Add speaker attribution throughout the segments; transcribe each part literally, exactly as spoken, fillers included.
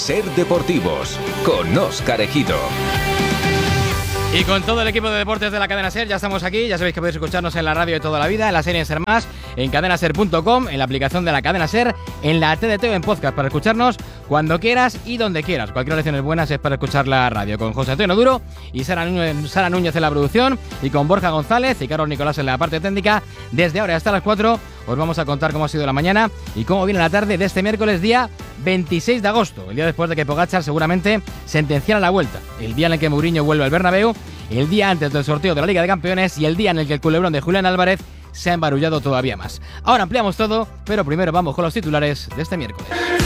Speaker 1: Ser Deportivos, con Óscar Ejido.
Speaker 2: Y con todo el equipo de deportes de la cadena SER ya estamos aquí. Ya sabéis que podéis escucharnos en la radio de toda la vida, en la serie SER Más, en cadena ser punto com, en la aplicación de la cadena SER, en la T D T o en podcast para escucharnos cuando quieras y donde quieras. Cualquier lección es buena si es para escuchar la radio. Con José Antonio Duro y Sara Núñez, Sara Núñez en la producción, y con Borja González y Carlos Nicolás en la parte técnica. Desde ahora hasta las cuatro os vamos a contar cómo ha sido la mañana y cómo viene la tarde de este miércoles día veintiséis de agosto, el día después de que Pogačar seguramente sentenciara la vuelta, el día en el que Mourinho vuelve al Bernabéu, el día antes del sorteo de la Liga de Campeones y el día en el que el culebrón de Julián Álvarez se ha embarullado todavía más. Ahora ampliamos todo, pero primero vamos con los titulares de este miércoles.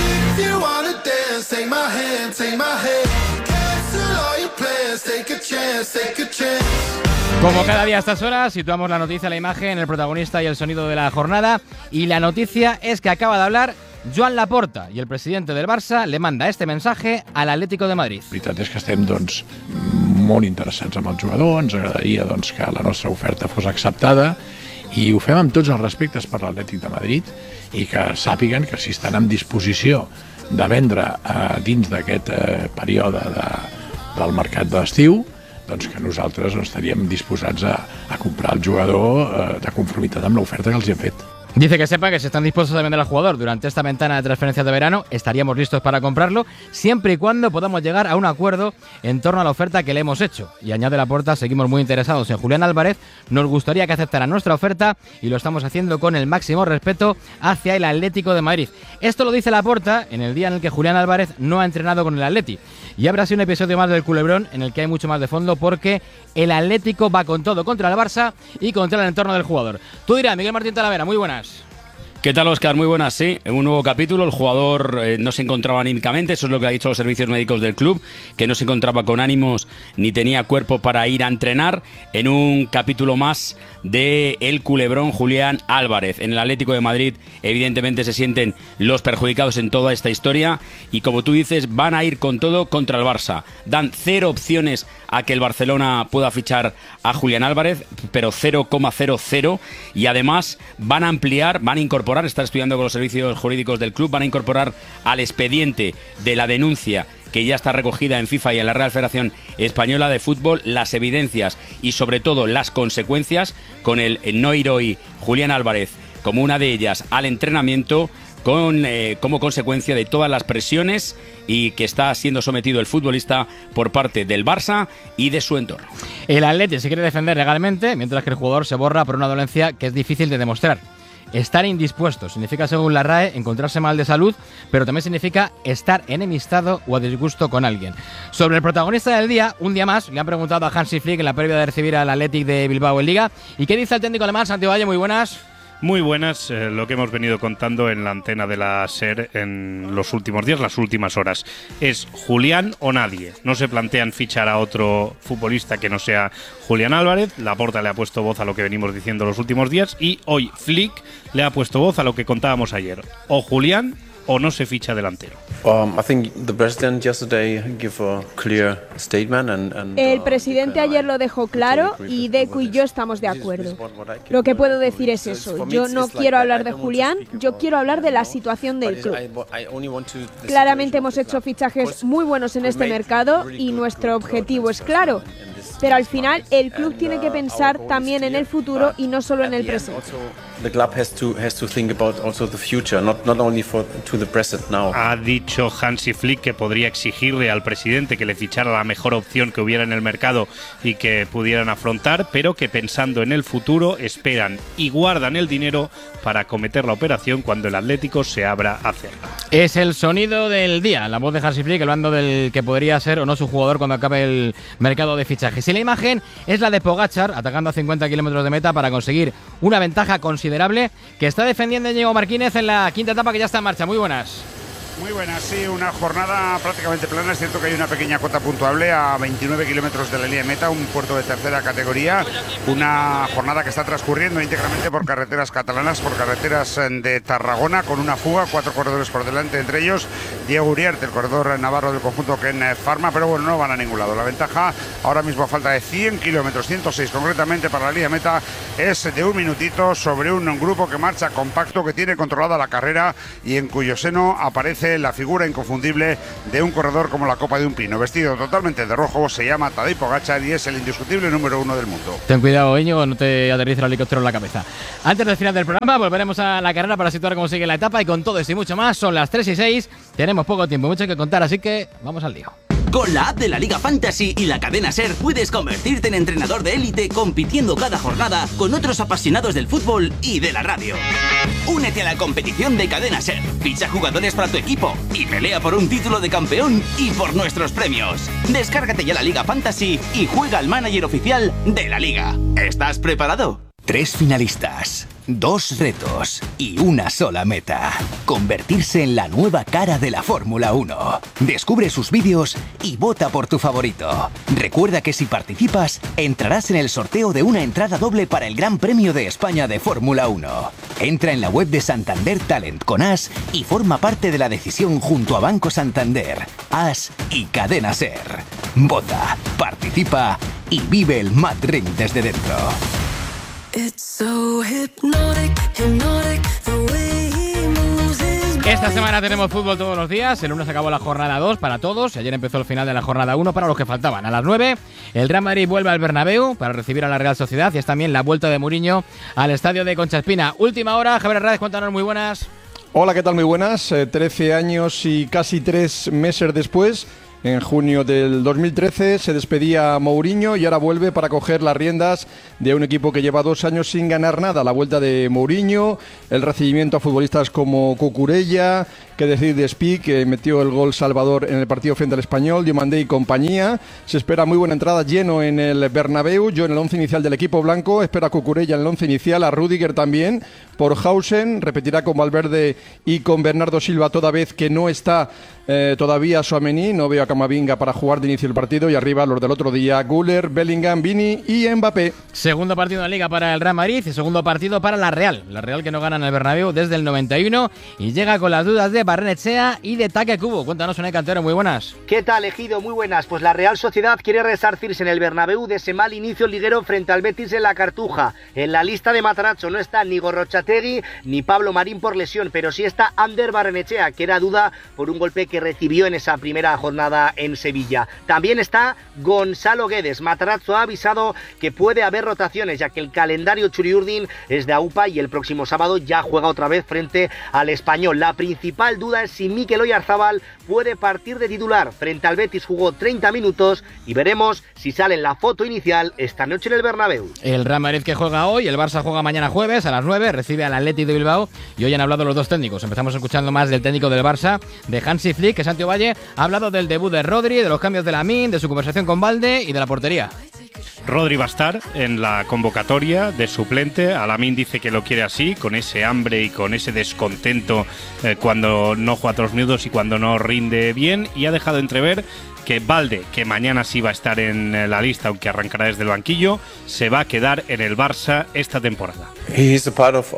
Speaker 2: Como cada día a estas horas, situamos la noticia, la imagen, el protagonista y el sonido de la jornada. Y la noticia es que acaba de hablar Joan Laporta i el president del Barça le manda este mensaje al Atlético de Madrid.
Speaker 3: La veritat és que estem doncs, molt interessats amb el jugador, ens agradaria doncs, que la nostra oferta fos acceptada i ho fem amb tots els respectes per l'Atlètic de Madrid i que sàpiguen que si estan en disposició de vendre eh, dins d'aquest eh, període de, del mercat d'estiu, doncs que nosaltres no estaríem disposats a, a comprar el jugador eh, de conformitat amb l'oferta que els hem fet.
Speaker 2: Dice que sepa que si están dispuestos a vender al jugador durante esta ventana de transferencias de verano, estaríamos listos para comprarlo, siempre y cuando podamos llegar a un acuerdo en torno a la oferta que le hemos hecho. Y añade Laporta, seguimos muy interesados en Julián Álvarez, nos gustaría que aceptara nuestra oferta y lo estamos haciendo con el máximo respeto hacia el Atlético de Madrid. Esto lo dice Laporta en el día en el que Julián Álvarez no ha entrenado con el Atleti. Y habrá sido un episodio más del culebrón en el que hay mucho más de fondo porque el Atlético va con todo contra el Barça y contra el entorno del jugador. Tú dirás, Miguel Martín Talavera, muy buenas.
Speaker 4: ¿Qué tal, Óscar? Muy buenas, sí. En un nuevo capítulo, el jugador eh, no se encontraba anímicamente, eso es lo que ha dicho los servicios médicos del club, que no se encontraba con ánimos ni tenía cuerpo para ir a entrenar. En un capítulo más de el culebrón Julián Álvarez. En el Atlético de Madrid, evidentemente, se sienten los perjudicados en toda esta historia y, como tú dices, van a ir con todo contra el Barça. Dan cero opciones a que el Barcelona pueda fichar a Julián Álvarez, pero cero coma cero cero, y además van a ampliar, van a incorporar, está estudiando con los servicios jurídicos del club, van a incorporar al expediente de la denuncia que ya está recogida en FIFA y en la Real Federación Española de Fútbol, las evidencias y sobre todo las consecuencias con el no ir hoy Julián Álvarez como una de ellas al entrenamiento, con eh, como consecuencia de todas las presiones y que está siendo sometido el futbolista por parte del Barça y de su entorno.
Speaker 2: El Atleti se quiere defender legalmente, mientras que el jugador se borra por una dolencia que es difícil de demostrar. Estar indispuesto significa, según la R A E, encontrarse mal de salud, pero también significa estar enemistado o a disgusto con alguien. Sobre el protagonista del día, un día más, le han preguntado a Hansi Flick en la previa de recibir al Athletic de Bilbao en Liga. ¿Y qué dice el técnico alemán, Santiago Valle? Muy buenas.
Speaker 5: Muy buenas, eh, lo que hemos venido contando en la antena de la SER en los últimos días, las últimas horas. Es Julián o nadie. No se plantean fichar a otro futbolista que no sea Julián Álvarez. Laporta le ha puesto voz a lo que venimos diciendo los últimos días y hoy Flick le ha puesto voz a lo que contábamos ayer. O Julián o no se ficha delantero.
Speaker 6: Um, I think the president yesterday gave a clear statement and, and,
Speaker 7: El presidente ayer lo dejó claro y Deco y yo estamos de acuerdo. Lo que puedo decir es eso. Yo no quiero hablar de Julián, yo quiero hablar de la situación del club. Claramente hemos hecho fichajes muy buenos en este mercado y nuestro objetivo es claro. Pero al final el club tiene que pensar también en el futuro y no solo en el presente.
Speaker 5: Ha dicho Hansi Flick que podría exigirle al presidente que le fichara la mejor opción que hubiera en el mercado y que pudieran afrontar, pero que pensando en el futuro esperan y guardan el dinero para acometer la operación cuando el Atlético se abra a hacerla.
Speaker 2: Es el sonido del día, la voz de Hansi Flick hablando del que podría ser o no su jugador cuando acabe el mercado de fichajes. Y la imagen es la de Pogačar atacando a cincuenta kilómetros de meta para conseguir una ventaja considerable que está defendiendo Íñigo Martínez en la quinta etapa que ya está en marcha. Muy buenas.
Speaker 8: Muy buena, sí, una jornada prácticamente plana. Es cierto que hay una pequeña cuota puntuable a veintinueve kilómetros de la línea de meta, un puerto de tercera categoría. Una jornada que está transcurriendo íntegramente por carreteras catalanas, por carreteras de Tarragona, con una fuga, cuatro corredores por delante, entre ellos Diego Uriarte, el corredor navarro del conjunto Ken Pharma, pero bueno, no van a ningún lado. La ventaja ahora mismo a falta de cien kilómetros, ciento seis concretamente para la línea meta, es de un minutito sobre un, un grupo que marcha compacto, que tiene controlada la carrera y en cuyo seno aparece la figura inconfundible de un corredor como la copa de un pino, vestido totalmente de rojo. Se llama Tadej Pogačar y es el indiscutible número uno del mundo.
Speaker 2: Ten cuidado, Íñigo, no te aterrice el helicóptero en la cabeza. Antes del final del programa volveremos a la carrera para situar cómo sigue la etapa, y con todo esto y mucho más, son las tres y seis, tenemos poco tiempo, mucho que contar, así que vamos al lío.
Speaker 9: Con la app de la Liga Fantasy y la cadena SER puedes convertirte en entrenador de élite compitiendo cada jornada con otros apasionados del fútbol y de la radio. Únete a la competición de cadena SER, ficha jugadores para tu equipo y pelea por un título de campeón y por nuestros premios. Descárgate ya la Liga Fantasy y juega al manager oficial de la Liga. ¿Estás preparado? Tres finalistas, dos retos y una sola meta. Convertirse en la nueva cara de la Fórmula uno. Descubre sus vídeos y vota por tu favorito. Recuerda que si participas, entrarás en el sorteo de una entrada doble para el Gran Premio de España de Fórmula uno. Entra en la web de Santander Talent con As y forma parte de la decisión junto a Banco Santander, As y Cadena SER. Vota, participa y vive el Mad Ring desde dentro.
Speaker 2: Esta semana tenemos fútbol todos los días. El lunes acabó la jornada dos para todos y ayer empezó el final de la jornada uno para los que faltaban. A las nueve, el Real Madrid vuelve al Bernabéu para recibir a la Real Sociedad y es también la vuelta de Mourinho al estadio de Concha Espina. Última hora, Javier Hernández, cuéntanos, muy buenas.
Speaker 10: Hola, ¿qué tal? Muy buenas. Eh, trece años y casi tres meses después, en junio del dos mil trece, se despedía Mourinho y ahora vuelve para coger las riendas de un equipo que lleva dos años sin ganar nada. La vuelta de Mourinho, el recibimiento a futbolistas como Cucurella, que decir de Spi, que metió el gol salvador en el partido frente al Español, Diomandé y compañía. Se espera muy buena entrada, lleno en el Bernabéu. Yo en el once inicial del equipo blanco, espera a Cucurella en el once inicial, a Rüdiger también, por Hausen, repetirá con Valverde y con Bernardo Silva, toda vez que no está eh, todavía Tchouaméni. No veo a Camavinga para jugar de inicio del partido, y arriba los del otro día, Güler, Bellingham, Vini y Mbappé.
Speaker 2: Segundo partido de la Liga para el Real Madrid y segundo partido para la Real. La Real que no gana en el Bernabéu desde el noventa y uno y llega con las dudas de Barrenechea y de Taque Kubo. Cuéntanos, Unai Cantero, muy buenas.
Speaker 11: ¿Qué tal, Ejido? Muy buenas. Pues la Real Sociedad quiere resarcirse en el Bernabéu de ese mal inicio liguero frente al Betis en la Cartuja. En la lista de Matarazzo no está ni Gorrochategui ni Pablo Marín por lesión, pero sí está Ander Barrenechea, que era duda por un golpe que recibió en esa primera jornada en Sevilla. También está Gonzalo Guedes. Matarazzo ha avisado que puede haber rotaciones, ya que el calendario Churiurdin es de AUPA y el próximo sábado ya juega otra vez frente al Español. La principal duda es si Mikel Oyarzábal puede partir de titular. Frente al Betis jugó treinta minutos y veremos si sale en la foto inicial esta noche en el Bernabéu.
Speaker 2: El Real Madrid que juega hoy, el Barça juega mañana jueves a las nueve, recibe al Athletic de Bilbao y hoy han hablado los dos técnicos. Empezamos escuchando más del técnico del Barça, de Hansi Flick, que Santi Valle ha hablado del debut de Rodri, de los cambios de Lamine, de su conversación con Valde y de la portería.
Speaker 5: Rodri va a estar en la convocatoria de suplente. Lamine dice que lo quiere así, con ese hambre y con ese descontento eh, cuando no juega todos los minutos y cuando no rinde bien, y ha dejado entrever que Valde, que mañana sí va a estar en la lista, aunque arrancará desde el banquillo, se va a quedar en el Barça esta temporada.
Speaker 6: Él es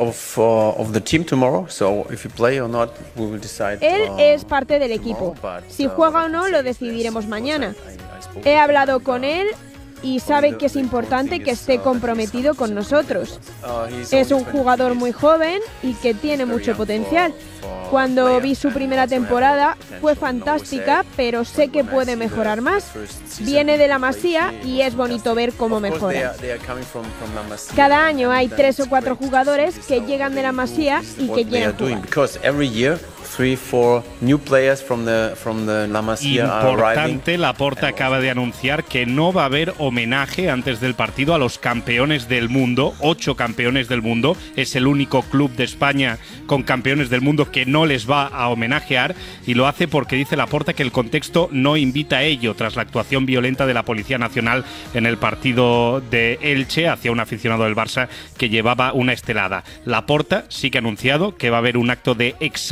Speaker 7: parte del equipo. Si juega o no lo decidiremos mañana. He hablado con él y sabe que es importante que esté comprometido con nosotros. Es un jugador muy joven y que tiene mucho potencial. Cuando vi su primera temporada fue fantástica, pero sé que puede mejorar más. Viene de la Masía y es bonito ver cómo mejora. Cada año hay tres o cuatro jugadores que llegan de la Masía y que quieren jugar.
Speaker 6: Three, four new players from the from the La Masia are arriving.
Speaker 5: Importante, Laporta acaba de anunciar que no va a haber homenaje antes del partido a los campeones del mundo, ocho campeones del mundo. Es el único club de España con campeones del mundo que no les va a homenajear, y lo hace porque dice Laporta que el contexto no invita a ello tras la actuación violenta de la Policía Nacional en el partido de Elche hacia un aficionado del Barça que llevaba una estelada. Laporta sí que ha anunciado que va a haber un acto de exaltación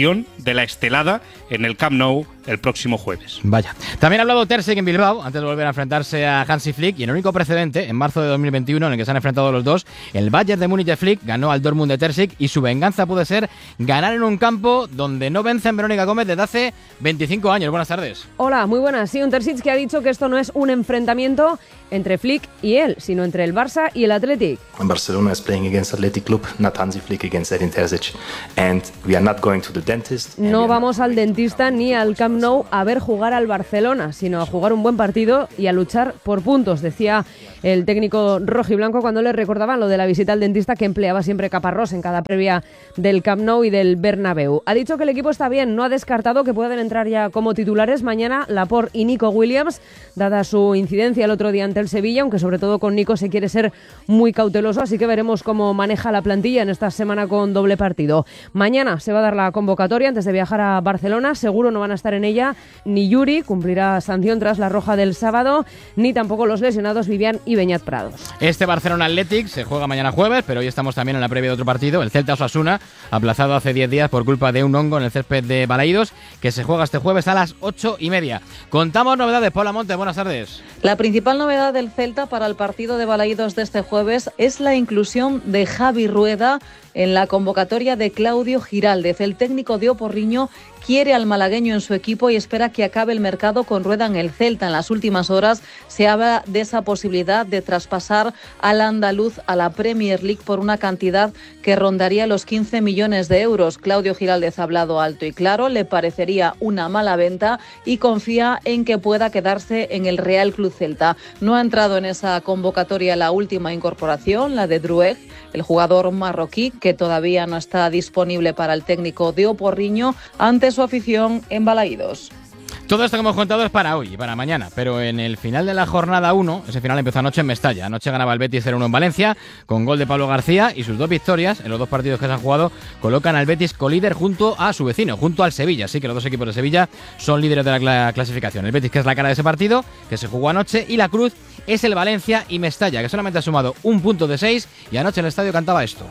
Speaker 5: preparación de la estelada en el Camp Nou el próximo jueves.
Speaker 2: Vaya. También ha hablado Ter Stegen en Bilbao, antes de volver a enfrentarse a Hansi Flick, y en el único precedente, en marzo de dos mil veintiuno, en el que se han enfrentado los dos, el Bayern de Múnich de Flick ganó al Dortmund de Ter Stegen, y su venganza puede ser ganar en un campo donde no vencen Verónica Gómez desde hace veinticinco años. Buenas tardes.
Speaker 12: Hola, muy buenas. Sí, un Ter Stegen que ha dicho que esto no es un enfrentamiento entre Flick y él, sino entre el Barça y el Athletic.
Speaker 13: Barcelona is playing against Athletic Club, not Hansi Flick against Edin Terzic, and we are not going to the dentist.
Speaker 12: No vamos al dentista ni al Camp Nou a ver jugar al Barcelona, sino a jugar un buen partido y a luchar por puntos, decía el técnico rojiblanco cuando le recordaban lo de la visita al dentista que empleaba siempre Caparrós en cada previa del Camp Nou y del Bernabéu. Ha dicho que el equipo está bien, no ha descartado que puedan entrar ya como titulares mañana Laporte y Nico Williams, dada su incidencia el otro día ante el Sevilla, aunque sobre todo con Nico se quiere ser muy cauteloso, así que veremos cómo maneja la plantilla en esta semana con doble partido. Mañana se va a dar la convocatoria antes de viajar a Barcelona, seguro no van a estar en ella ni Yuri, cumplirá sanción tras la roja del sábado, ni tampoco los lesionados Vivian y Beñat Prados.
Speaker 2: Este Barcelona Athletic se juega mañana jueves, pero hoy estamos también en la previa de otro partido, el Celta Osasuna, aplazado hace diez días por culpa de un hongo en el césped de Balaídos, que se juega este jueves a las ocho y media. Contamos novedades. Paula Monte, buenas tardes.
Speaker 14: La principal novedad del Celta para el partido de Balaídos de este jueves es la inclusión de Javi Rueda en la convocatoria de Claudio Giraldez. El técnico de Oporriño quiere al malagueño en su equipo y espera que acabe el mercado con Rueda en el Celta. En las últimas horas se habla de esa posibilidad de traspasar al andaluz a la Premier League por una cantidad que rondaría los quince millones de euros. Claudio Giraldez ha hablado alto y claro, le parecería una mala venta y confía en que pueda quedarse en el Real Club Celta. No ha entrado en esa convocatoria la última incorporación, la de Drueg, el jugador marroquí, que todavía no está disponible para el técnico de Oporriño ante su afición en Balaídos.
Speaker 2: Todo esto que hemos contado es para hoy y para mañana, pero en el final de la jornada uno, ese final empezó anoche en Mestalla. Anoche ganaba el Betis cero uno en Valencia, con gol de Pablo García, y sus dos victorias en los dos partidos que se han jugado colocan al Betis colíder junto a su vecino, junto al Sevilla. Así que los dos equipos de Sevilla son líderes de la clasificación. El Betis, que es la cara de ese partido, que se jugó anoche, y la cruz es el Valencia y Mestalla, que solamente ha sumado un punto de seis, y anoche en el estadio cantaba esto.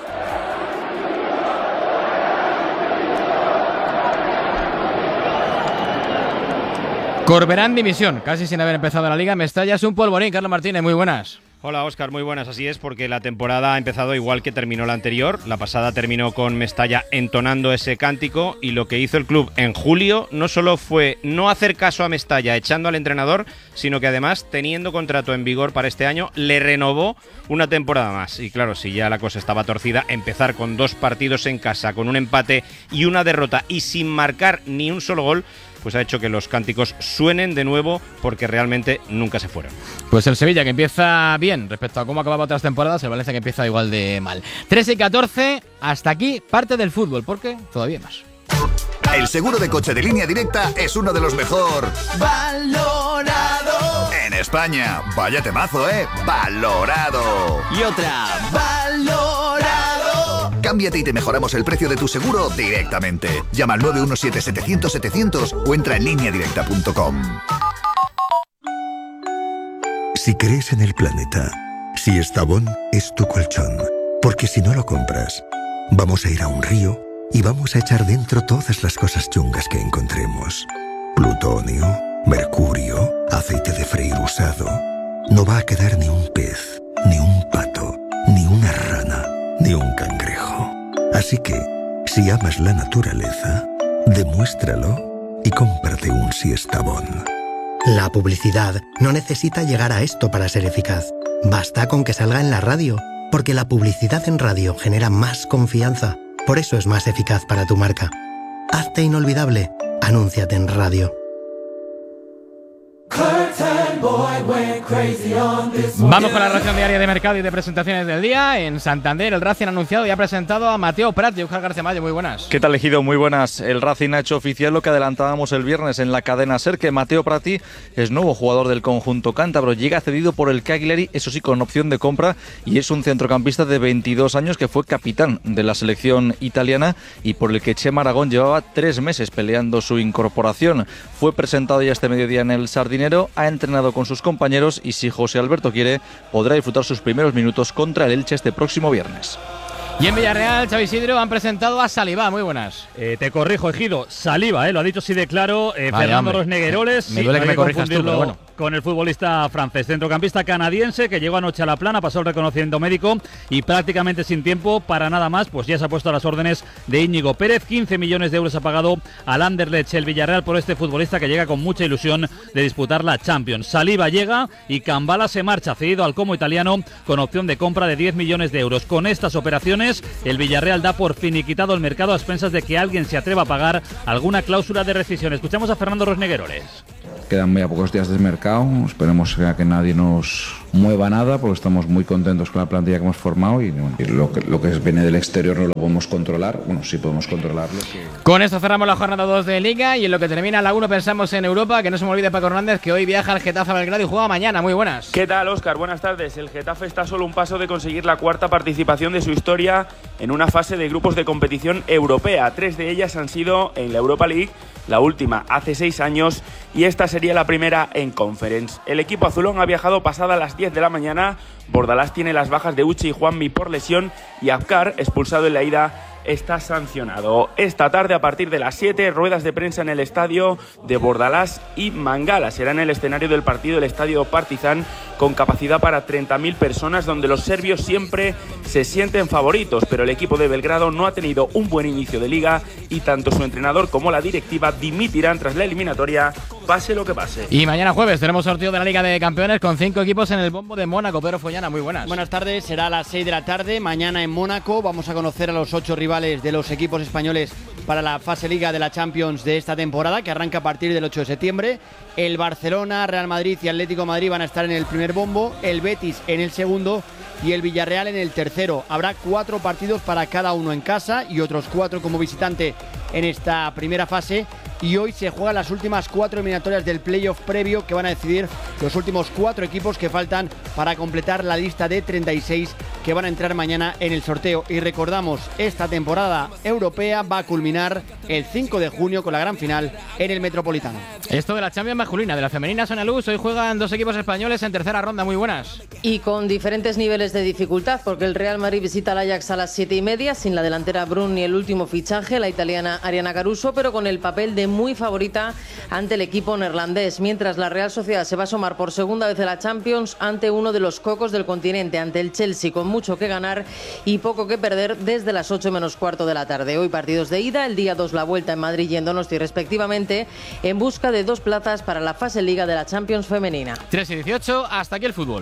Speaker 2: Corberán dimisión, casi sin haber empezado la Liga. Mestalla es un polvorín. Carlos Martínez, muy buenas.
Speaker 15: Hola Óscar, muy buenas. Así es, porque la temporada ha empezado igual que terminó la anterior. La pasada terminó con Mestalla entonando ese cántico, y lo que hizo el club en julio no solo fue no hacer caso a Mestalla echando al entrenador, sino que además, teniendo contrato en vigor para este año, le renovó una temporada más. Y claro, si ya la cosa estaba torcida, empezar con dos partidos en casa, con un empate y una derrota y sin marcar ni un solo gol, pues ha hecho que los cánticos suenen de nuevo, porque realmente nunca se fueron.
Speaker 2: Pues el Sevilla, que empieza bien respecto a cómo acababa otras temporadas, el Valencia, que empieza igual de mal. tres y catorce, hasta aquí parte del fútbol, porque todavía más.
Speaker 16: El seguro de coche de Línea Directa es uno de los mejor valorado en España. Vaya temazo, ¿eh? Valorado.
Speaker 9: Y otra, valorado.
Speaker 16: Cámbiate y te mejoramos el precio de tu seguro directamente. Llama al nueve uno siete, setecientos, setecientos o entra en línea directa punto com.
Speaker 17: Si crees en el planeta, si Estavón es tu colchón, porque si no lo compras, vamos a ir a un río y vamos a echar dentro todas las cosas chungas que encontremos. Plutonio, mercurio, aceite de freír usado. No va a quedar ni un pez, ni un pato, ni una rana, ni un cangrejo. Así que, si amas la naturaleza, demuéstralo y cómprate un Siestabón.
Speaker 18: La publicidad no necesita llegar a esto para ser eficaz. Basta con que salga en la radio, porque la publicidad en radio genera más confianza. Por eso es más eficaz para tu marca. Hazte inolvidable. Anúnciate en radio.
Speaker 2: Vamos con la ración diaria de mercado y de presentaciones del día. En Santander, el Racing ha anunciado y ha presentado a Mateo Prati. Óscar García Mayo, muy buenas.
Speaker 19: ¿Qué tal, Ejido? Muy buenas. El Racing ha hecho oficial lo que adelantábamos el viernes en la cadena SER, que Mateo Prati es nuevo jugador del conjunto cántabro. Llega cedido por el Cagliari, eso sí, con opción de compra, y es un centrocampista de veintidós años que fue capitán de la selección italiana y por el que Chema Aragón llevaba tres meses peleando su incorporación. Fue presentado ya este mediodía en el Sardinero, ha entrenado con sus compañeros y, si José Alberto quiere, podrá disfrutar sus primeros minutos contra el Elche este próximo viernes.
Speaker 2: Y en Villarreal, Xavi Isidro, han presentado a Saliba. Muy buenas.
Speaker 20: Eh, te corrijo, Ejido. Saliba, eh, lo ha dicho así de claro eh, Fernando Rosnegueroles.
Speaker 2: Me duele
Speaker 20: sí,
Speaker 2: que me corrijas tú, pero bueno.
Speaker 20: Con el futbolista francés, centrocampista canadiense que llegó anoche a la Plana, pasó el reconocimiento médico y prácticamente sin tiempo para nada más, pues ya se ha puesto a las órdenes de Íñigo Pérez. quince millones de euros ha pagado al Anderlecht el Villarreal por este futbolista que llega con mucha ilusión de disputar la Champions. Saliba llega y Cambala se marcha, cedido al Como italiano con opción de compra de diez millones de euros. Con estas operaciones, el Villarreal da por finiquitado el mercado a expensas de que alguien se atreva a pagar alguna cláusula de rescisión. Escuchamos a Fernando Rosnegueroles.
Speaker 21: Quedan ya pocos días de mercado, esperemos que, que nadie nos mueva nada porque estamos muy contentos con la plantilla que hemos formado y, bueno, y lo, que, lo que viene del exterior no lo podemos controlar, bueno, sí podemos controlarlo. Que...
Speaker 2: Con esto cerramos la jornada dos de Liga y en lo que termina la uno pensamos en Europa, que no se me olvide Paco Hernández que hoy viaja al Getafe a Belgrado y juega mañana. Muy buenas.
Speaker 22: ¿Qué tal, Óscar? Buenas tardes. El Getafe está a solo un paso de conseguir la cuarta participación de su historia en una fase de grupos de competición europea. Tres de ellas han sido en la Europa League, la última hace seis años y esta sería la primera en Conference. El equipo azulón ha viajado pasada las diez de la mañana. Bordalás tiene las bajas de Uche y Juanmi por lesión y Abkar, expulsado en la ida, está sancionado. Esta tarde a partir de las siete, ruedas de prensa en el estadio de Bordalás y Mangala. Será en el escenario del partido el estadio Partizan con capacidad para treinta mil personas, donde los serbios siempre se sienten favoritos, pero el equipo de Belgrado no ha tenido un buen inicio de liga y tanto su entrenador como la directiva dimitirán tras la eliminatoria, pase lo que pase.
Speaker 2: Y mañana jueves tenemos sorteo de la Liga de Campeones con cinco equipos en el bombo de Mónaco. Pedro Follana, muy buenas.
Speaker 23: Buenas tardes, será a las seis de la tarde, mañana en Mónaco. Vamos a conocer a los ocho rivales de los equipos españoles para la fase Liga de la Champions de esta temporada, que arranca a partir del ocho de septiembre. El Barcelona, Real Madrid y Atlético de Madrid van a estar en el primer bombo, el Betis en el segundo y el Villarreal en el tercero. Habrá cuatro partidos para cada uno en casa y otros cuatro como visitante en esta primera fase. Y hoy se juegan las últimas cuatro eliminatorias del playoff previo que van a decidir los últimos cuatro equipos que faltan para completar la lista de treinta y seis que van a entrar mañana en el sorteo. Y recordamos, esta temporada europea va a culminar el cinco de junio con la gran final en el Metropolitano.
Speaker 2: Esto de la Champions masculina, de la femenina, Sonia Luz. Hoy juegan dos equipos españoles en tercera ronda. Muy buenas.
Speaker 12: Y con diferentes niveles de dificultad, porque el Real Madrid visita al Ajax a las siete y media, sin la delantera Brun ni el último fichaje, la italiana Ariana Caruso, pero con el papel de muy favorita ante el equipo neerlandés, mientras la Real Sociedad se va a asomar por segunda vez en la Champions ante uno de los cocos del continente, ante el Chelsea, con mucho que ganar y poco que perder desde las ocho menos cuarto de la tarde. Hoy partidos de ida, el día dos la vuelta en Madrid y en Donosti respectivamente, en busca de dos plazas para la fase Liga de la Champions femenina.
Speaker 2: tres y dieciocho, hasta aquí el fútbol.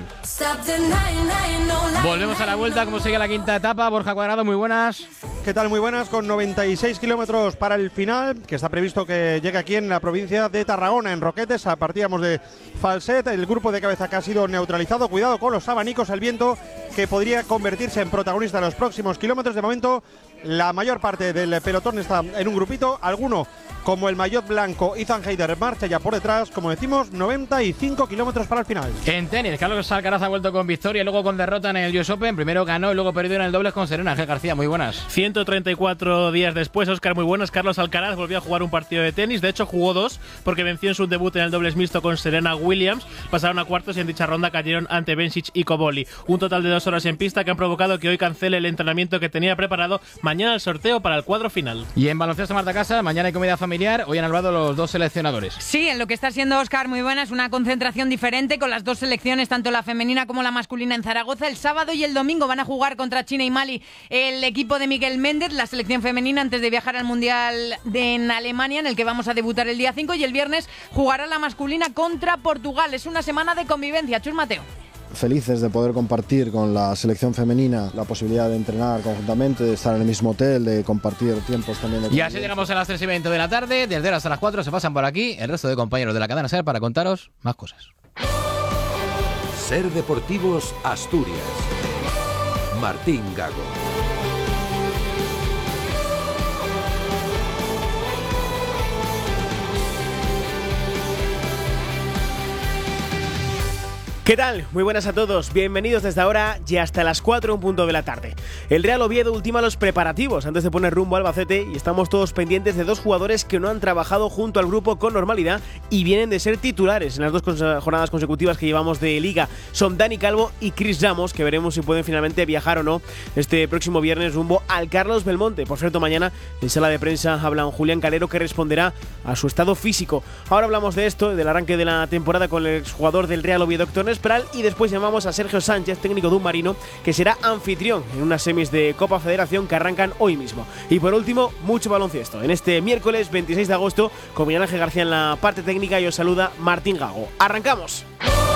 Speaker 2: Volvemos a la vuelta, como sigue la quinta etapa. Borja Cuadrado, muy buenas.
Speaker 24: ¿Qué tal? Muy buenas, con noventa y seis kilómetros para el final, que está previsto que llegue aquí en la provincia de Tarragona, en Roquetes. Partíamos de Falset, el grupo de cabeza que ha sido neutralizado. Cuidado con los abanicos, el viento que podría convertirse en protagonista en los próximos kilómetros. De momento, la mayor parte del pelotón está en un grupito, alguno como el maillot blanco Ethan Heider marcha ya por detrás. Como decimos, noventa y cinco kilómetros para el final.
Speaker 2: En tenis, Carlos Alcaraz ha vuelto con victoria y luego con derrota en el U S Open. Primero ganó y luego perdió en el dobles con Serena. Ángel García, muy buenas.
Speaker 25: ciento treinta y cuatro días después, Óscar, muy buenas. Carlos Alcaraz volvió a jugar un partido de tenis. De hecho, jugó dos porque venció en su debut en el dobles mixto con Serena Williams. Pasaron a cuartos y en dicha ronda cayeron ante Bencic y Koboli. Un total de dos horas en pista que han provocado que hoy cancele el entrenamiento que tenía preparado. Mañana el sorteo para el cuadro final.
Speaker 2: Y en baloncesto, Marta Casa, mañana hay comida familiar. Hoy han hablado los dos seleccionadores.
Speaker 26: Sí, en lo que está siendo, Óscar, muy buena, es una concentración diferente con las dos selecciones, tanto la femenina como la masculina, en Zaragoza. El sábado y el domingo van a jugar contra China y Mali el equipo de Miguel Méndez, la selección femenina, antes de viajar al Mundial de, en Alemania, en el que vamos a debutar el día cinco, y el viernes jugará la masculina contra Portugal. Es una semana de convivencia. Chus Mateo.
Speaker 27: Felices de poder compartir con la selección femenina la posibilidad de entrenar conjuntamente, de estar en el mismo hotel, de compartir tiempos también de...
Speaker 2: Y así llegamos a las tres y veinte de la tarde. Desde ahora hasta las cuatro se pasan por aquí el resto de compañeros de la cadena SER para contaros más cosas.
Speaker 1: SER Deportivos Asturias. Martín Gago.
Speaker 3: ¿Qué tal? Muy buenas a todos, bienvenidos desde ahora y hasta las cuatro en punto de la tarde. El Real Oviedo ultima los preparativos antes de poner rumbo a Albacete y estamos todos pendientes de dos jugadores que no han trabajado junto al grupo con normalidad y vienen de ser titulares en las dos jornadas consecutivas que llevamos de Liga. Son Dani Calvo y Chris Ramos, que veremos si pueden finalmente viajar o no este próximo viernes rumbo al Carlos Belmonte. Por cierto, mañana en sala de prensa habla un Julián Calero que responderá a su estado físico. Ahora hablamos de esto, del arranque de la temporada con el exjugador del Real Oviedo, Héctor Nespral, y después llamamos a Sergio Sánchez, técnico de un Marino, que será anfitrión en unas semis de Copa Federación que arrancan hoy mismo. Y por último, mucho baloncesto. En este miércoles veintiséis de agosto, con Miguel Ángel García en la parte técnica, y os saluda Martín Gago. ¡Arrancamos!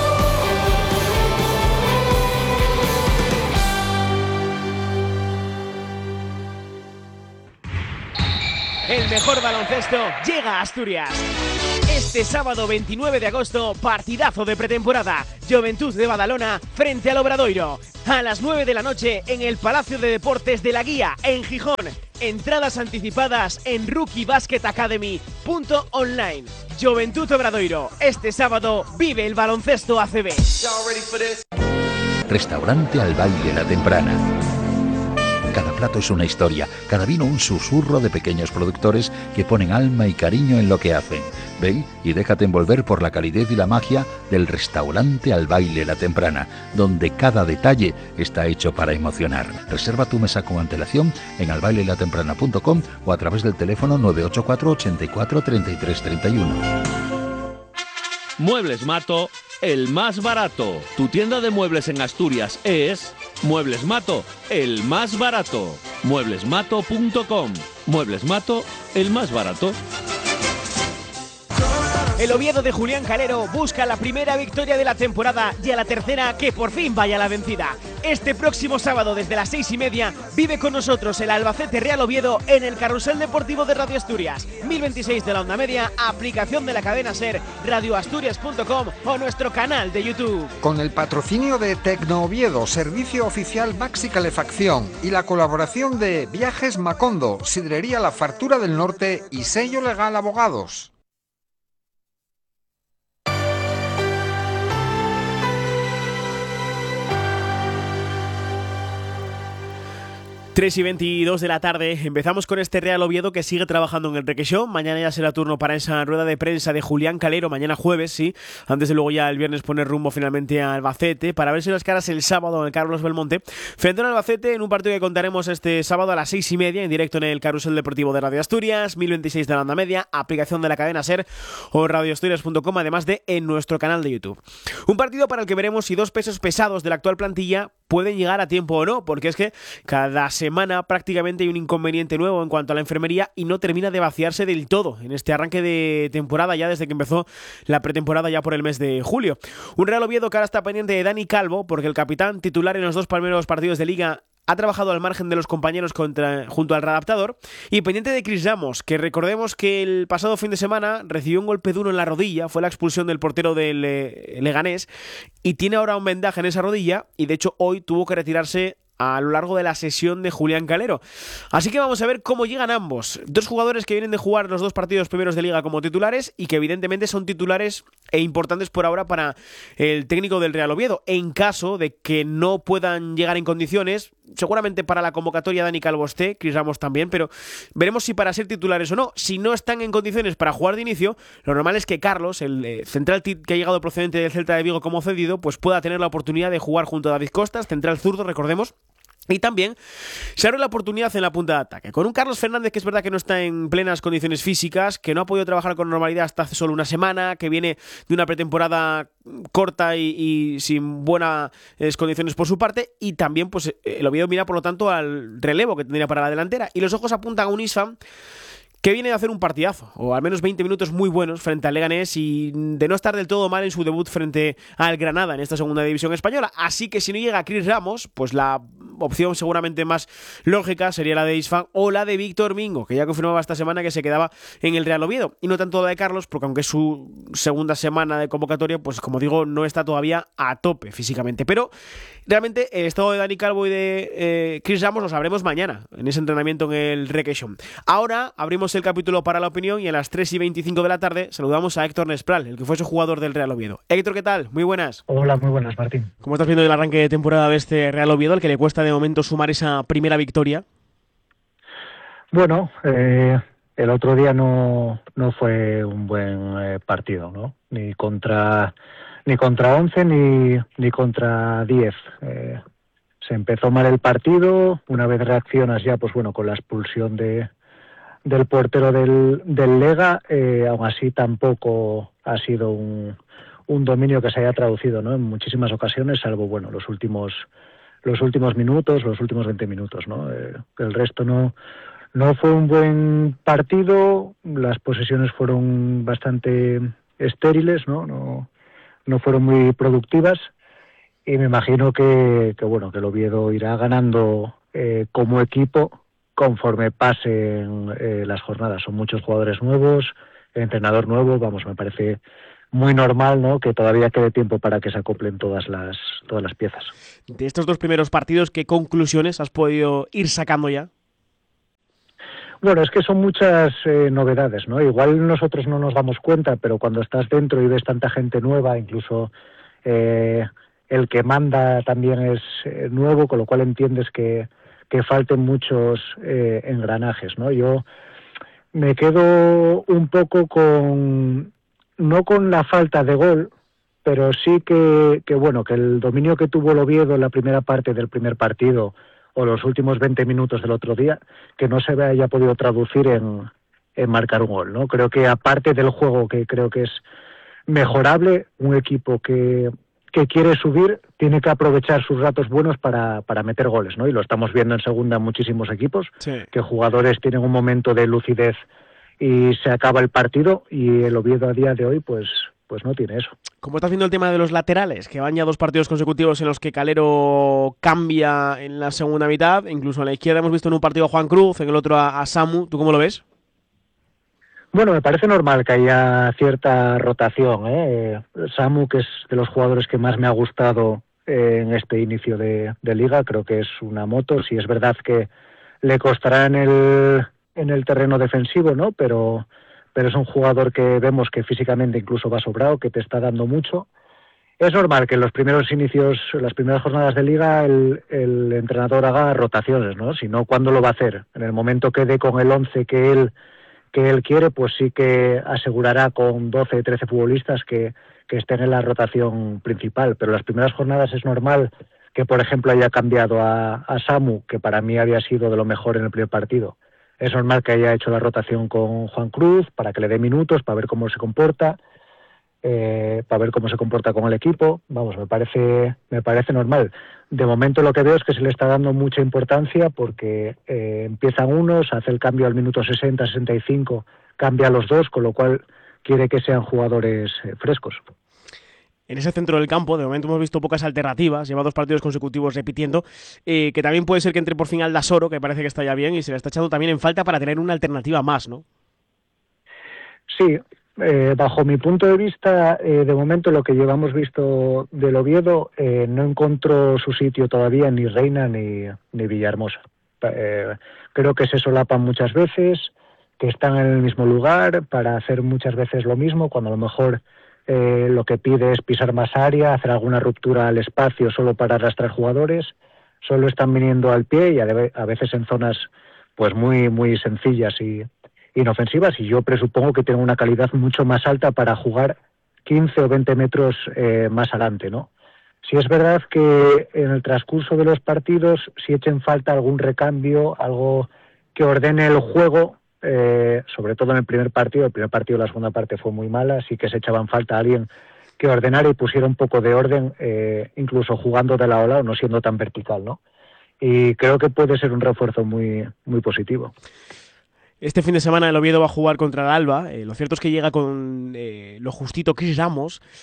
Speaker 3: El mejor baloncesto llega a Asturias. Este sábado veintinueve de agosto, partidazo de pretemporada. Juventud de Badalona frente al Obradoiro. A las nueve de la noche en el Palacio de Deportes de la Guía, en Gijón. Entradas anticipadas en rookie basket academy punto online. Juventud Obradoiro. Este sábado vive el baloncesto A C B.
Speaker 1: Restaurante Al Baile La Temprana. Cada plato es una historia, cada vino un susurro de pequeños productores que ponen alma y cariño en lo que hacen. Ven y déjate envolver por la calidez y la magia del Restaurante Al Baile La Temprana, donde cada detalle está hecho para emocionar. Reserva tu mesa con antelación en al baile la temprana punto com o a través del teléfono nueve ocho cuatro, ochenta y cuatro, treinta y tres treinta y uno.
Speaker 4: Muebles Mato, el más barato. Tu tienda de muebles en Asturias es Muebles Mato, el más barato. muebles mato punto com. Muebles Mato, el más barato.
Speaker 3: El Oviedo de Julián Calero busca la primera victoria de la temporada y a la tercera que por fin vaya a la vencida. Este próximo sábado desde las seis y media vive con nosotros el Albacete Real Oviedo en el Carrusel Deportivo de Radio Asturias. mil veintiséis de la onda media, aplicación de la cadena SER, radio asturias punto com o nuestro canal de YouTube.
Speaker 6: Con el patrocinio de Tecno Oviedo, servicio oficial Maxi Calefacción, y la colaboración de Viajes Macondo, Sidrería La Fartura del Norte y Sello Legal Abogados.
Speaker 3: tres y veintidós de la tarde, empezamos con este Real Oviedo que sigue trabajando en el Requesón. Mañana ya será turno para esa rueda de prensa de Julián Calero, mañana jueves, sí, antes de luego ya el viernes poner rumbo finalmente a Albacete, para verse las caras el sábado en el Carlos Belmonte, frente al Albacete, en un partido que contaremos este sábado a las seis y media, en directo en el Carrusel Deportivo de Radio Asturias, mil veintiséis de la onda media, aplicación de la cadena SER o radio asturias punto com, además de en nuestro canal de YouTube. Un partido para el que veremos si dos pesos pesados de la actual plantilla pueden llegar a tiempo o no, porque es que cada semana prácticamente hay un inconveniente nuevo en cuanto a la enfermería y no termina de vaciarse del todo en este arranque de temporada, ya desde que empezó la pretemporada ya por el mes de julio. Un Real Oviedo que ahora está pendiente de Dani Calvo, porque el capitán titular en los dos primeros partidos de Liga ha trabajado al margen de los compañeros contra, junto al readaptador, y pendiente de Chris Ramos, que recordemos que el pasado fin de semana recibió un golpe duro en la rodilla, fue la expulsión del portero del eh, Leganés, y tiene ahora un vendaje en esa rodilla, y de hecho hoy tuvo que retirarse a lo largo de la sesión de Julián Calero. Así que vamos a ver cómo llegan ambos. Dos jugadores que vienen de jugar los dos partidos primeros de Liga como titulares y que evidentemente son titulares e importantes por ahora para el técnico del Real Oviedo. En caso de que no puedan llegar en condiciones, seguramente para la convocatoria Dani Calvo esté, Chris Ramos también, pero veremos si para ser titulares o no. Si no están en condiciones para jugar de inicio, lo normal es que Carlos, el eh, central que ha llegado procedente del Celta de Vigo como cedido, pues pueda tener la oportunidad de jugar junto a David Costas, central zurdo, recordemos. Y también se abre la oportunidad en la punta de ataque, con un Carlos Fernández que es verdad que no está en plenas condiciones físicas, que no ha podido trabajar con normalidad hasta hace solo una semana, que viene de una pretemporada corta y, y sin buenas condiciones por su parte, y también pues el Oviedo mira por lo tanto al relevo que tendría para la delantera, y los ojos apuntan a un Isfan que viene de hacer un partidazo, o al menos veinte minutos muy buenos frente al Leganés y de no estar del todo mal en su debut frente al Granada en esta segunda división española. Así que si no llega Chris Ramos, pues la opción seguramente más lógica sería la de Isfán o la de Víctor Mingo, que ya confirmaba esta semana que se quedaba en el Real Oviedo, y no tanto la de Carlos, porque aunque es su segunda semana de convocatoria, pues como digo, no está todavía a tope físicamente. Pero realmente el estado de Dani Calvo y de eh, Chris Ramos lo sabremos mañana, en ese entrenamiento en el Requeixón. Ahora abrimos el capítulo para la opinión y a las tres y veinticinco de la tarde saludamos a Héctor Nespral, el que fue su jugador del Real Oviedo. Héctor, ¿qué tal? Muy buenas.
Speaker 5: Hola, muy buenas, Martín.
Speaker 3: ¿Cómo estás viendo el arranque de temporada de este Real Oviedo, al que le cuesta de momento sumar esa primera victoria?
Speaker 5: Bueno, eh, el otro día no, no fue un buen eh, partido, ¿no? Ni contra ni contra once ni, ni contra diez. Eh, se empezó mal el partido, una vez reaccionas ya, pues bueno, con la expulsión de del portero del, del Lega, eh, aún así tampoco ha sido un, un dominio que se haya traducido, ¿no? En muchísimas ocasiones, salvo bueno los últimos los últimos minutos, los últimos veinte minutos, ¿no? Eh, el resto no no fue un buen partido, las posesiones fueron bastante estériles, ¿no? No, no fueron muy productivas, y me imagino que, que bueno que el Oviedo irá ganando eh, como equipo conforme pasen eh, las jornadas. Son muchos jugadores nuevos, entrenador nuevo, vamos, me parece muy normal, ¿no? Que todavía quede tiempo para que se acoplen todas las todas las piezas.
Speaker 3: De estos dos primeros partidos, ¿qué conclusiones has podido ir sacando ya?
Speaker 5: Bueno, es que son muchas eh, novedades, ¿no? Igual nosotros no nos damos cuenta, pero cuando estás dentro y ves tanta gente nueva, incluso eh, el que manda también es eh, nuevo, con lo cual entiendes que que falten muchos eh, engranajes, ¿no? Yo me quedo un poco con, no con la falta de gol, pero sí que, que bueno, que el dominio que tuvo el Oviedo en la primera parte del primer partido o los últimos veinte minutos del otro día, que no se haya podido traducir en, en marcar un gol, ¿no? Creo que aparte del juego, que creo que es mejorable, un equipo que que quiere subir, tiene que aprovechar sus ratos buenos para, para meter goles, ¿no? Y lo estamos viendo en segunda en muchísimos equipos, sí, que jugadores tienen un momento de lucidez y se acaba el partido, y el Oviedo a día de hoy pues, pues no tiene eso.
Speaker 3: ¿Cómo estás viendo el tema de los laterales? Que van ya dos partidos consecutivos en los que Calero cambia en la segunda mitad, incluso a la izquierda hemos visto en un partido a Juan Cruz, en el otro a, a Samu. ¿Tú cómo lo ves?
Speaker 5: Bueno, me parece normal que haya cierta rotación, ¿eh? Samu, que es de los jugadores que más me ha gustado eh, en este inicio de, de liga, creo que es una moto. Sí, es verdad que le costará en el, en el terreno defensivo, ¿no? Pero, pero es un jugador que vemos que físicamente incluso va sobrado, que te está dando mucho. Es normal que en los primeros inicios, en las primeras jornadas de liga, el, el entrenador haga rotaciones, ¿no? Si no, ¿cuándo lo va a hacer? En el momento que dé con el once que él que él quiere, pues sí que asegurará con doce, trece futbolistas que, que estén en la rotación principal. Pero las primeras jornadas es normal que, por ejemplo, haya cambiado a, a Samu, que para mí había sido de lo mejor en el primer partido. Es normal que haya hecho la rotación con Juan Cruz para que le dé minutos, para ver cómo se comporta, eh, para ver cómo se comporta con el equipo. Vamos, me parece, me parece normal. De momento lo que veo es que se le está dando mucha importancia porque eh, empiezan unos, hace el cambio al minuto sesenta, sesenta y cinco, cambia a los dos, con lo cual quiere que sean jugadores eh, frescos.
Speaker 3: En ese centro del campo, de momento hemos visto pocas alternativas, lleva dos partidos consecutivos repitiendo, eh, que también puede ser que entre por fin Aldasoro, que parece que está ya bien, y se le está echando también en falta para tener una alternativa más, ¿no?
Speaker 5: Sí. Eh, bajo mi punto de vista, eh, de momento lo que llevamos visto del Oviedo eh, no encontró su sitio todavía ni Reina ni, ni Villahermosa. Eh, creo que se solapan muchas veces, que están en el mismo lugar para hacer muchas veces lo mismo, cuando a lo mejor eh, lo que pide es pisar más área, hacer alguna ruptura al espacio solo para arrastrar jugadores. Solo están viniendo al pie y a, de, a veces en zonas pues muy, muy sencillas y inofensivas, y yo presupongo que tienen una calidad mucho más alta para jugar quince o veinte metros eh, más adelante, ¿no? Si es verdad que en el transcurso de los partidos, si echen falta algún recambio, algo que ordene el juego, eh, sobre todo en el primer partido, el primer partido de la segunda parte fue muy mala, así que se echaban falta a alguien que ordenara y pusiera un poco de orden, eh, incluso jugando de lado a lado, no siendo tan vertical, ¿no? Y creo que puede ser un refuerzo muy, muy positivo.
Speaker 3: Este fin de semana el Oviedo va a jugar contra el Alba. Eh, lo cierto es que llega con eh, lo justito Chris Ramos.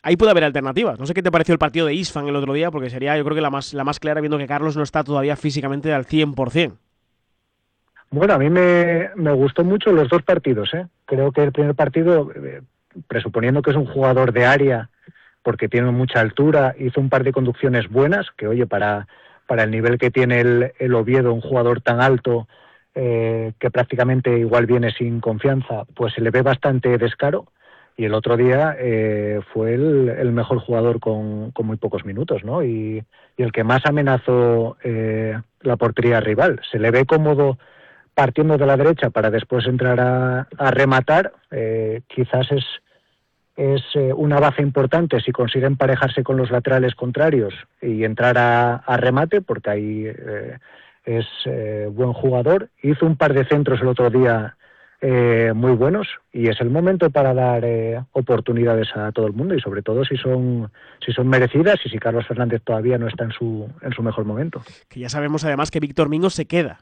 Speaker 3: ahí puede haber alternativas. No sé qué te pareció el partido de Isfan el otro día, porque sería yo creo que la más, la más clara, viendo que Carlos no está todavía físicamente al cien por cien.
Speaker 5: Bueno, a mí me, me gustó mucho los dos partidos, ¿eh? Creo que el primer partido, eh, presuponiendo que es un jugador de área, porque tiene mucha altura, hizo un par de conducciones buenas, que oye, para, para el nivel que tiene el, el Oviedo, un jugador tan alto, eh, que prácticamente igual viene sin confianza, pues se le ve bastante descaro. Y el otro día eh, fue el, el mejor jugador con, con muy pocos minutos, ¿no? Y, y el que más amenazó eh, la portería rival. Se le ve cómodo partiendo de la derecha para después entrar a, a rematar. Eh, quizás es, es eh, una baza importante si consigue emparejarse con los laterales contrarios y entrar a, a remate, porque ahí eh, es eh, buen jugador. Hizo un par de centros el otro día Eh, muy buenos, y es el momento para dar eh, oportunidades a todo el mundo, y sobre todo si son si son merecidas y si Carlos Fernández todavía no está en su en su mejor momento.
Speaker 3: Que ya sabemos además que Víctor Mingo se queda.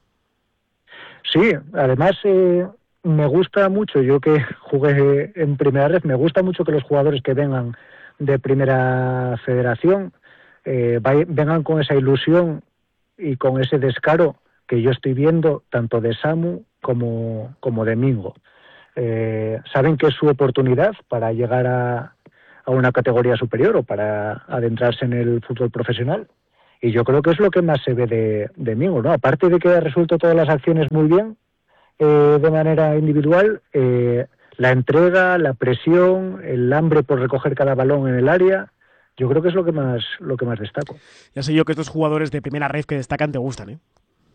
Speaker 5: Sí, además eh, me gusta mucho, yo que jugué en primera red, me gusta mucho que los jugadores que vengan de primera federación eh, vay, vengan con esa ilusión y con ese descaro que yo estoy viendo tanto de Samu como, como de Mingo. Eh, saben que es su oportunidad para llegar a, a una categoría superior o para adentrarse en el fútbol profesional, y yo creo que es lo que más se ve de, de Mingo, ¿no? Aparte de que ha resuelto todas las acciones muy bien eh, de manera individual, eh, la entrega, la presión, el hambre por recoger cada balón en el área, yo creo que es lo que más, lo que más destaco.
Speaker 3: Ya sé yo que estos jugadores de primera red que destacan te gustan, ¿eh?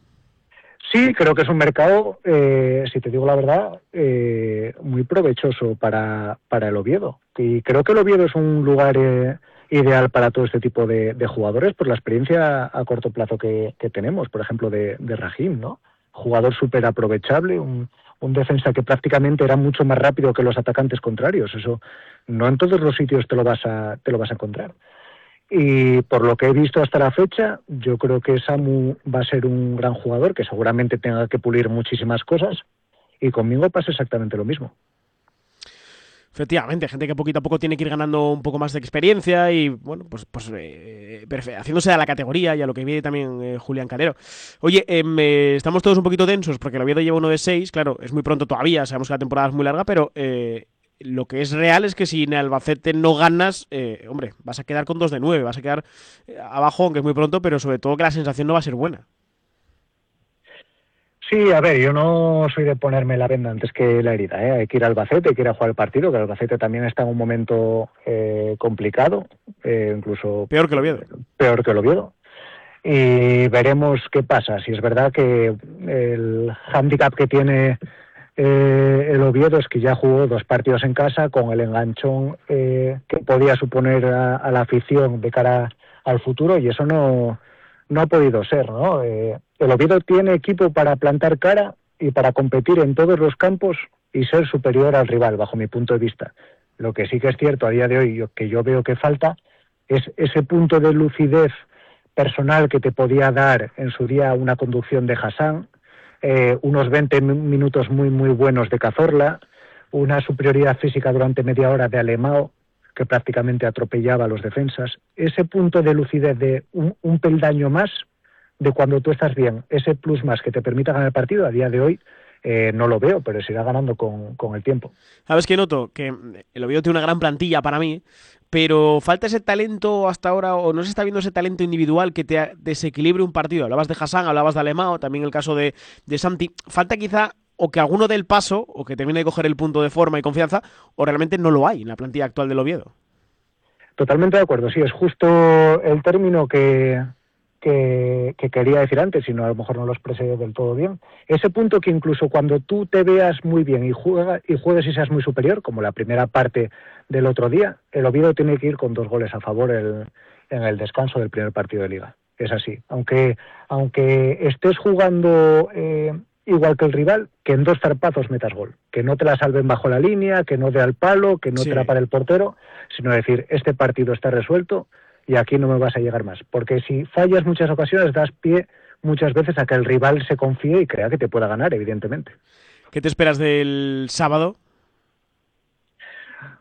Speaker 5: Sí, creo que es un mercado, eh, si te digo la verdad, eh, muy provechoso para, para el Oviedo. Y creo que el Oviedo es un lugar eh, ideal para todo este tipo de, de jugadores por la experiencia a corto plazo que, que tenemos, por ejemplo, de, de Rahim, ¿no? Jugador súper aprovechable, un, un defensa que prácticamente era mucho más rápido que los atacantes contrarios. Eso no en todos los sitios te lo vas a, te lo vas a encontrar. Y por lo que he visto hasta la fecha, yo creo que Samu va a ser un gran jugador, que seguramente tenga que pulir muchísimas cosas, y conmigo pasa exactamente lo mismo.
Speaker 3: Efectivamente, gente que poquito a poco tiene que ir ganando un poco más de experiencia y, bueno, pues, pues eh, haciéndose a la categoría y a lo que viene también eh, Julián Calero. Oye, eh, eh, estamos todos un poquito tensos porque el Oviedo lleva uno de seis, claro, es muy pronto todavía, sabemos que la temporada es muy larga, pero eh, lo que es real es que si en Albacete no ganas, eh, hombre, vas a quedar con dos de nueve, vas a quedar eh, abajo, aunque es muy pronto, pero sobre todo que la sensación no va a ser buena.
Speaker 5: Sí, a ver, yo no soy de ponerme la venda antes que la herida, ¿eh? Hay que ir a Albacete, hay que ir a jugar el partido, que Albacete también está en un momento eh, complicado, eh, incluso...
Speaker 3: Peor que el Oviedo.
Speaker 5: Peor que el Oviedo. Y veremos qué pasa. Si es verdad que el hándicap que tiene eh, el Oviedo es que ya jugó dos partidos en casa con el enganchón eh, que podía suponer a, a la afición de cara al futuro, y eso no... no ha podido ser, ¿no? Eh, el Oviedo tiene equipo para plantar cara y para competir en todos los campos y ser superior al rival, bajo mi punto de vista. Lo que sí que es cierto a día de hoy, que yo veo que falta, es ese punto de lucidez personal que te podía dar en su día una conducción de Hassan, eh, unos veinte minutos muy, muy buenos de Cazorla, una superioridad física durante media hora de Alemão, que prácticamente atropellaba a los defensas. Ese punto de lucidez de un, un peldaño más de cuando tú estás bien, ese plus más que te permita ganar el partido, a día de hoy eh, no lo veo, pero se irá ganando con, con el tiempo.
Speaker 3: ¿Sabes qué noto? Que el Oviedo tiene una gran plantilla para mí, pero falta ese talento hasta ahora, o no se está viendo ese talento individual que te desequilibre un partido. Hablabas de Hassan, hablabas de Alemão, también el caso de, de Santi. Falta quizá o que alguno dé el paso, o que termine de coger el punto de forma y confianza, o realmente no lo hay en la plantilla actual del Oviedo.
Speaker 5: Totalmente de acuerdo, sí, es justo el término que, que, que quería decir antes, si no, a lo mejor no lo expresé del todo bien. Ese punto que incluso cuando tú te veas muy bien y, juega, y juegues y seas muy superior, como la primera parte del otro día, el Oviedo tiene que ir con dos goles a favor el, en el descanso del primer partido de Liga. Es así, aunque, aunque estés jugando... Eh, igual que el rival, que en dos zarpazos metas gol, que no te la salven bajo la línea, que no dé al palo, que no sí. te la pare el portero, sino decir, este partido está resuelto y aquí no me vas a llegar más, porque si fallas muchas ocasiones das pie muchas veces a que el rival se confíe y crea que te pueda ganar, evidentemente.
Speaker 3: ¿Qué te esperas del sábado?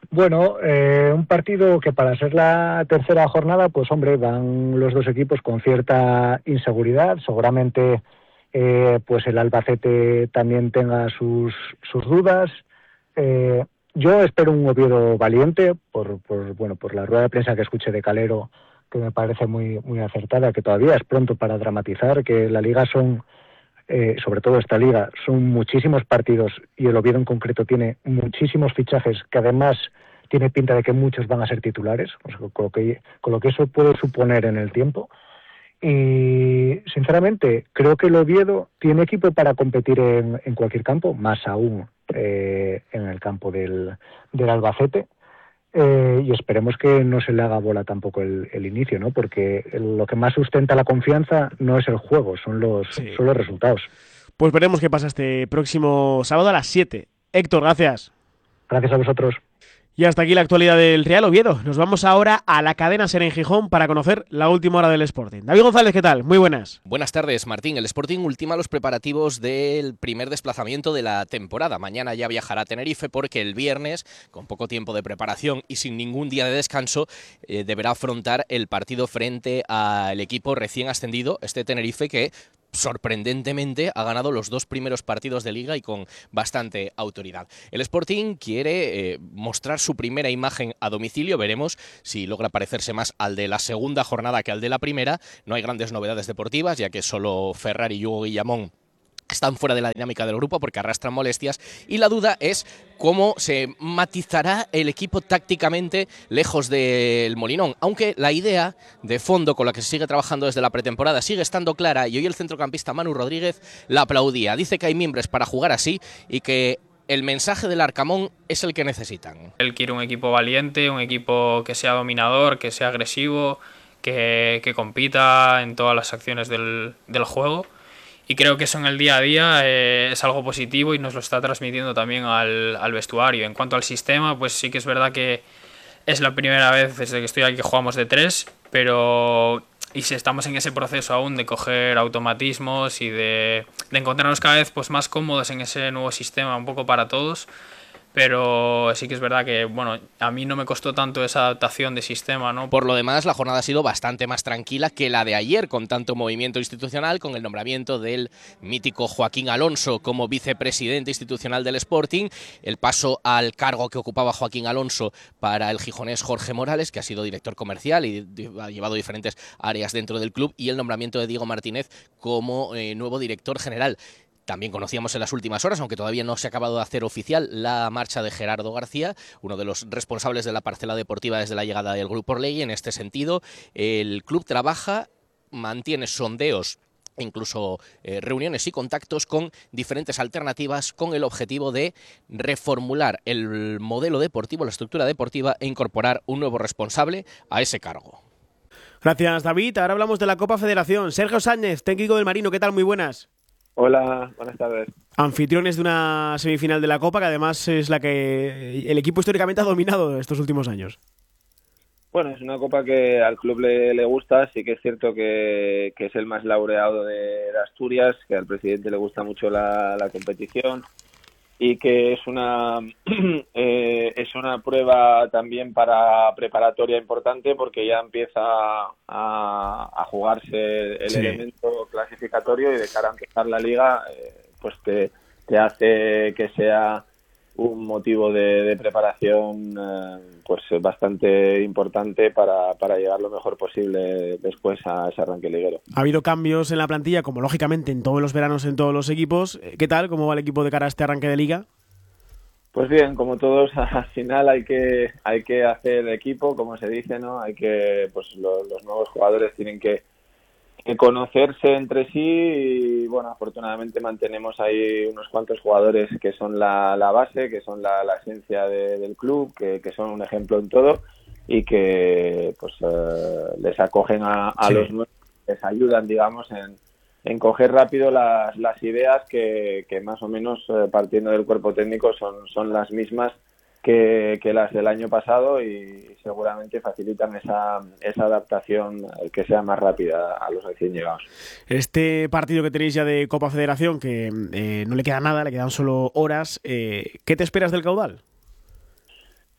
Speaker 5: Bueno, eh, un partido que para ser la tercera jornada, pues hombre, van los dos equipos con cierta inseguridad. Seguramente eh, pues el Albacete también tenga sus, sus dudas. Eh, yo espero un Oviedo valiente por, por, bueno, por la rueda de prensa que escuché de Calero, que me parece muy, muy acertada, que todavía es pronto para dramatizar, que la liga son... Eh, sobre todo esta liga, son muchísimos partidos y el Oviedo en concreto tiene muchísimos fichajes que además tiene pinta de que muchos van a ser titulares, o sea, con, lo que, con lo que eso puede suponer en el tiempo. Y sinceramente creo que el Oviedo tiene equipo para competir en, en cualquier campo, más aún eh, en el campo del, del Albacete. Eh, y esperemos que no se le haga bola tampoco el, el inicio, ¿no? Porque el, lo que más sustenta la confianza no es el juego, son los, sí. son los resultados.
Speaker 3: Pues veremos qué pasa este próximo sábado a las siete. Héctor, gracias.
Speaker 5: Gracias a vosotros.
Speaker 3: Y hasta aquí la actualidad del Real Oviedo. Nos vamos ahora a la cadena SER en Gijón para conocer la última hora del Sporting. David González, ¿qué tal? Muy buenas.
Speaker 7: Buenas tardes, Martín. El Sporting ultima los preparativos del primer desplazamiento de la temporada. Mañana ya viajará a Tenerife porque el viernes, con poco tiempo de preparación y sin ningún día de descanso, eh, deberá afrontar el partido frente al equipo recién ascendido, este Tenerife, que sorprendentemente ha ganado los dos primeros partidos de Liga y con bastante autoridad. El Sporting quiere eh, mostrar su primera imagen a domicilio. Veremos si logra parecerse más al de la segunda jornada que al de la primera. No hay grandes novedades deportivas, ya que solo Ferrari y Hugo Guillamón están fuera de la dinámica del grupo porque arrastran molestias, y la duda es cómo se matizará el equipo tácticamente lejos del Molinón, aunque la idea de fondo con la que se sigue trabajando desde la pretemporada sigue estando clara, y hoy el centrocampista Manu Rodríguez la aplaudía. Dice que hay miembros para jugar así y que el mensaje del Arcamón es el que necesitan.
Speaker 8: Él quiere un equipo valiente, un equipo que sea dominador, que sea agresivo, que, que compita en todas las acciones del, del juego. Y creo que eso en el día a día eh, es algo positivo y nos lo está transmitiendo también al, al vestuario. En cuanto al sistema, pues sí que es verdad que es la primera vez desde que estoy aquí que jugamos de tres, pero y si estamos en ese proceso aún de coger automatismos y de, de encontrarnos cada vez pues, más cómodos en ese nuevo sistema, un poco para todos. Pero sí que es verdad que, bueno, a mí no me costó tanto esa adaptación de sistema, ¿no?
Speaker 7: Por lo demás, la jornada ha sido bastante más tranquila que la de ayer, con tanto movimiento institucional, con el nombramiento del mítico Joaquín Alonso como vicepresidente institucional del Sporting, el paso al cargo que ocupaba Joaquín Alonso para el gijonés Jorge Morales, que ha sido director comercial y ha llevado diferentes áreas dentro del club, y el nombramiento de Diego Martínez como eh, nuevo director general. También conocíamos en las últimas horas, aunque todavía no se ha acabado de hacer oficial, la marcha de Gerardo García, uno de los responsables de la parcela deportiva desde la llegada del Grupo Orlegui. En este sentido, el club trabaja, mantiene sondeos, incluso eh, reuniones y contactos con diferentes alternativas con el objetivo de reformular el modelo deportivo, la estructura deportiva, e incorporar un nuevo responsable a ese cargo.
Speaker 3: Gracias, David. Ahora hablamos de la Copa Federación. Sergio Sánchez, técnico del Marino, ¿qué tal? Muy buenas.
Speaker 10: Hola, buenas tardes.
Speaker 3: Anfitriones de una semifinal de la Copa, que además es la que el equipo históricamente ha dominado estos últimos años.
Speaker 10: Bueno, es una Copa que al club le, le gusta. Sí que es cierto que, que es el más laureado de, de Asturias, que al presidente le gusta mucho la, la competición, y que es una eh, es una prueba también para preparatoria importante, porque ya empieza a, a jugarse el sí. elemento clasificatorio, y de cara a empezar la liga eh, pues te, te hace que sea un motivo de, de preparación eh, pues bastante importante para, para llegar lo mejor posible después a ese arranque liguero.
Speaker 3: Ha habido cambios en la plantilla, como lógicamente en todos los veranos en todos los equipos. ¿Qué tal? ¿Cómo va el equipo de cara a este arranque de liga?
Speaker 10: Pues bien, como todos, al final hay que hay que hacer equipo, como se dice, ¿no? Hay que, pues los, los nuevos jugadores tienen que conocerse entre sí, y bueno, afortunadamente mantenemos ahí unos cuantos jugadores que son la, la base, que son la, la esencia de, del club, que, que son un ejemplo en todo, y que pues eh, les acogen a, a sí. los nuevos, les ayudan, digamos, en, en coger rápido las, las ideas que, que más o menos eh, partiendo del cuerpo técnico son, son las mismas Que, que las del año pasado, y seguramente facilitan esa, esa adaptación que sea más rápida a los recién llegados.
Speaker 3: Este partido que tenéis ya de Copa Federación, que eh, no le queda nada, le quedan solo horas, eh, ¿qué te esperas del caudal?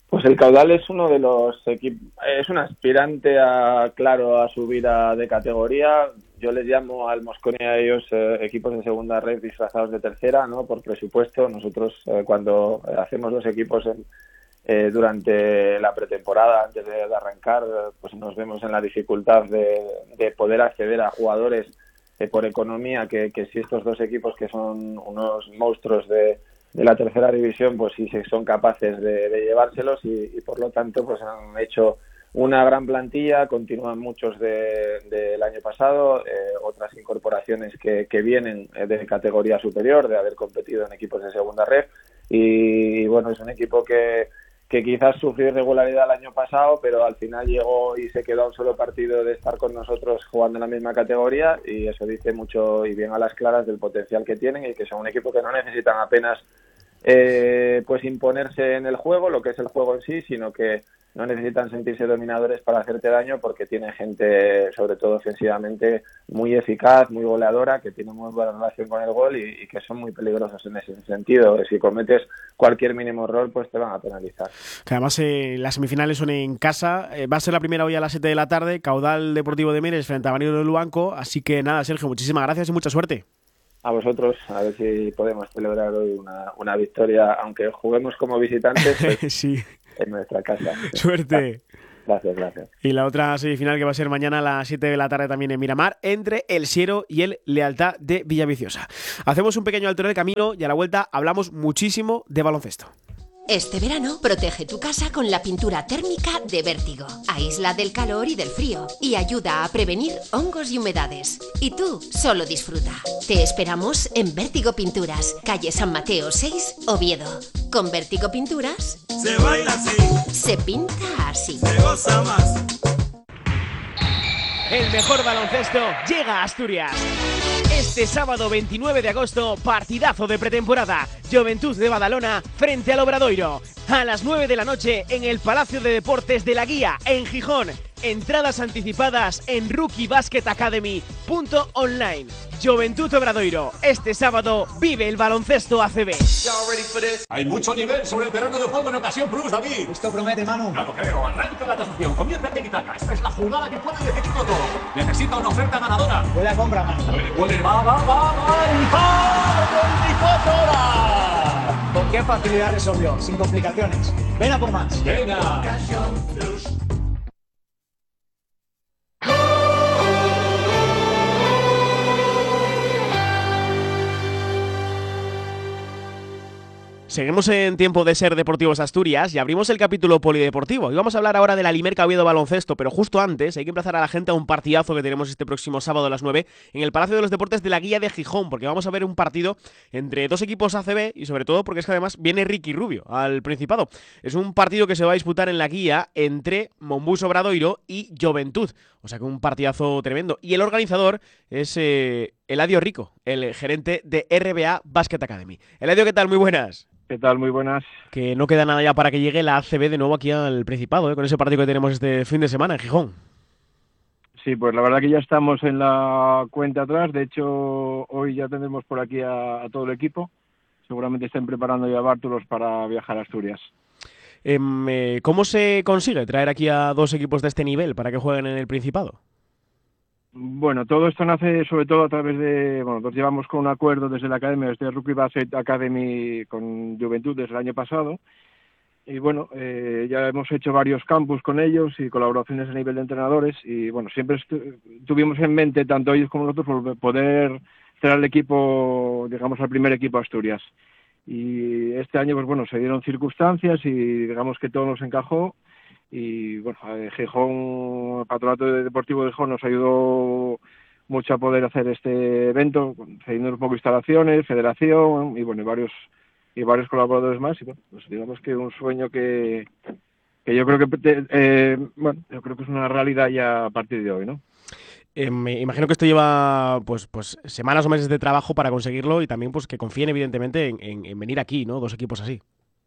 Speaker 10: Pues el Caudal es uno de los equipos, es un aspirante a, claro, a subir a, de categoría. Yo les llamo al Mosconia a ellos eh, equipos de segunda red disfrazados de tercera, ¿no? Por presupuesto. Nosotros eh, cuando hacemos los equipos en, eh, durante la pretemporada, antes de, de arrancar, pues nos vemos en la dificultad de, de poder acceder a jugadores eh, por economía, que, que si estos dos equipos que son unos monstruos de de la tercera división, pues sí son capaces de, de llevárselos y, y por lo tanto pues han hecho una gran plantilla, continúan muchos del de, de año pasado, eh, otras incorporaciones que, que vienen de categoría superior, de haber competido en equipos de segunda red y, y bueno, es un equipo que, que quizás sufrió irregularidad el año pasado, pero al final llegó y se quedó a un solo partido de estar con nosotros jugando en la misma categoría y eso dice mucho y bien a las claras del potencial que tienen y que son un equipo que no necesitan apenas eh, pues imponerse en el juego, lo que es el juego en sí, sino que no necesitan sentirse dominadores para hacerte daño porque tiene gente, sobre todo ofensivamente, muy eficaz, muy goleadora, que tiene muy buena relación con el gol y, y que son muy peligrosos en ese sentido. Si cometes cualquier mínimo error, pues te van a penalizar.
Speaker 3: Que además eh, las semifinales son en casa, eh, va a ser la primera hoy a las siete de la tarde, Caudal Deportivo de Mieres frente a Vanilo de Luanco, así que nada, Sergio, muchísimas gracias y mucha suerte.
Speaker 10: A vosotros, a ver si podemos celebrar hoy una, una victoria, aunque juguemos como visitantes, pues
Speaker 3: sí.
Speaker 10: En nuestra casa.
Speaker 3: Suerte.
Speaker 10: Gracias, gracias.
Speaker 3: Y la otra semifinal que va a ser mañana a las siete de la tarde también en Miramar, entre el Siero y el Lealtad de Villaviciosa. Hacemos un pequeño alto de camino y a la vuelta hablamos muchísimo de baloncesto.
Speaker 9: Este verano protege tu casa con la pintura térmica de Vértigo. Aísla del calor y del frío y ayuda a prevenir hongos y humedades. Y tú solo disfruta. Te esperamos en Vértigo Pinturas, calle San Mateo seis, Oviedo. Con Vértigo Pinturas
Speaker 11: se baila así,
Speaker 9: se pinta así,
Speaker 11: se goza más.
Speaker 3: El mejor baloncesto llega a Asturias. Este sábado veintinueve de agosto, partidazo de pretemporada. Juventud de Badalona frente al Obradoiro. A las nueve de la noche en el Palacio de Deportes de la Guía, en Gijón. Entradas anticipadas en rookie basket academy punto online. Juventud Obradoiro. Este sábado vive el baloncesto A C B.
Speaker 11: Hay mucho nivel sobre el terreno de juego en Ocasión Plus, David.
Speaker 13: Esto promete, Manu.
Speaker 11: Claro, creo. Arranca la tasación. Comienza el tiki-taka. Esta es la jugada que puede decidirlo todo. Necesita una oferta ganadora.
Speaker 13: Buena compra, Manu.
Speaker 11: Puede, va, va, va, va. ¡Y va! veinticuatro horas!
Speaker 13: ¿Con qué facilidad resolvió? Sin complicaciones. Ven a por más.
Speaker 11: Venga.
Speaker 3: Seguimos en tiempo de Ser Deportivos Asturias y abrimos el capítulo polideportivo. Y vamos a hablar ahora de la Limerca Oviedo Baloncesto, pero justo antes hay que emplazar a la gente a un partidazo que tenemos este próximo sábado a las nueve en el Palacio de los Deportes de la Guía de Gijón, porque vamos a ver un partido entre dos equipos A C B y sobre todo porque es que además viene Ricky Rubio al Principado. Es un partido que se va a disputar en la Guía entre Monbus Obradoiro y Juventud, o sea que un partidazo tremendo. Y el organizador es eh, Eladio Rico, el gerente de R B A Basket Academy. Eladio, ¿qué tal? Muy buenas.
Speaker 14: ¿Qué tal? Muy buenas.
Speaker 3: Que no queda nada ya para que llegue la A C B de nuevo aquí al Principado, ¿eh? Con ese partido que tenemos este fin de semana en Gijón.
Speaker 14: Sí, pues la verdad que ya estamos en la cuenta atrás. De hecho, hoy ya tendremos por aquí a, a todo el equipo. Seguramente estén preparando ya bártulos para viajar a Asturias.
Speaker 3: Eh, ¿Cómo se consigue traer aquí a dos equipos de este nivel para que jueguen en el Principado?
Speaker 14: Bueno, todo esto nace sobre todo a través de, bueno, nos llevamos con un acuerdo desde la academia, desde Rugby Basket Academy con Juventud desde el año pasado, y bueno, eh, ya hemos hecho varios campus con ellos y colaboraciones a nivel de entrenadores, y bueno, siempre tuvimos en mente, tanto ellos como nosotros, poder traer al equipo, digamos, al primer equipo a Asturias. Y este año, pues bueno, se dieron circunstancias y digamos que todo nos encajó. Y bueno, Gijón, el Patronato Deportivo de Gijón nos ayudó mucho a poder hacer este evento, cediendo un poco instalaciones, federación y bueno, y varios y varios colaboradores más. Y bueno, pues digamos que un sueño que, que yo creo que eh, bueno, yo creo que es una realidad ya a partir de hoy, ¿no?
Speaker 3: Eh, me imagino que esto lleva pues pues semanas o meses de trabajo para conseguirlo y también pues que confíen evidentemente en, en, en venir aquí, ¿no? Dos equipos así.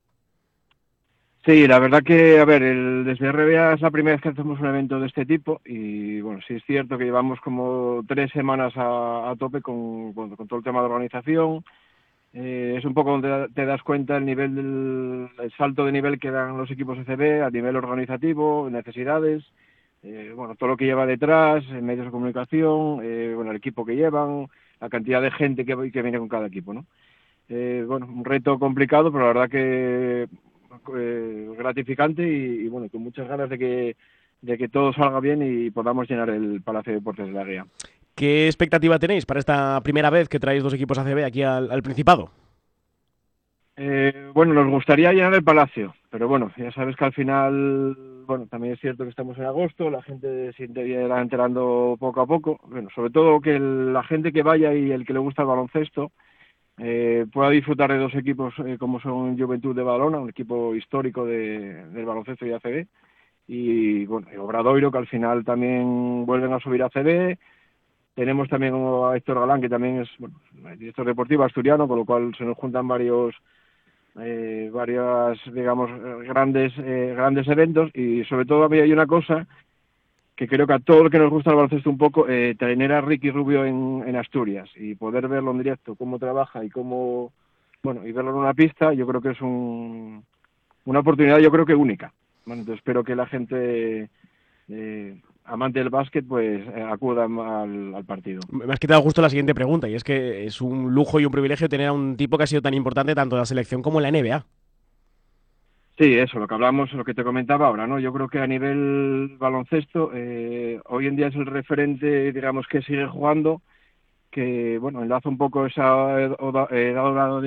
Speaker 14: Sí, la verdad que, a ver, el, desde R B A es la primera vez que hacemos un evento de este tipo y, bueno, sí es cierto que llevamos como tres semanas a, a tope con, con, con todo el tema de organización Eh, es un poco donde te das cuenta el nivel del el salto de nivel que dan los equipos A C B a nivel organizativo, necesidades, eh, bueno, todo lo que lleva detrás, medios de comunicación, eh, bueno, el equipo que llevan, la cantidad de gente que, que viene con cada equipo, ¿no? Eh, bueno, un reto complicado, pero la verdad que eh, gratificante y, y bueno, con muchas ganas de que de que todo salga bien y podamos llenar el Palacio de Deportes de la Guía.
Speaker 3: ¿Qué expectativa tenéis para esta primera vez que traéis dos equipos A C B aquí al, al Principado?
Speaker 14: Eh, bueno, nos gustaría llenar el Palacio, pero bueno, ya sabes que al final, bueno, también es cierto que estamos en agosto, la gente se irá enterando poco a poco, bueno, sobre todo que el, la gente que vaya y el que le gusta el baloncesto eh, pueda disfrutar de dos equipos eh, como son Juventud de Badalona, un equipo histórico de, del baloncesto y A C B, y bueno, y Obradoiro, que al final también vuelven a subir a A C B. Tenemos también a Héctor Galán, que también es, bueno, director deportivo asturiano, con lo cual se nos juntan varios eh, varias, digamos, grandes eh, grandes eventos, y sobre todo a mí hay una cosa que creo que a todo el que nos gusta el baloncesto un poco, eh, tener a Ricky Rubio en, en Asturias y poder verlo en directo, cómo trabaja y cómo, bueno, y verlo en una pista, yo creo que es un, una oportunidad, yo creo que única. Bueno, entonces espero que la gente eh, amante del básquet pues eh, acuda al, al partido.
Speaker 3: Me has quitado justo la siguiente pregunta, y es que es un lujo y un privilegio tener a un tipo que ha sido tan importante tanto en la selección como en la N B A.
Speaker 14: Sí, eso, lo que hablamos, lo que te comentaba ahora, ¿no? Yo creo que a nivel baloncesto, eh, hoy en día es el referente, digamos, que sigue jugando, que, bueno, enlaza un poco esa edad dorada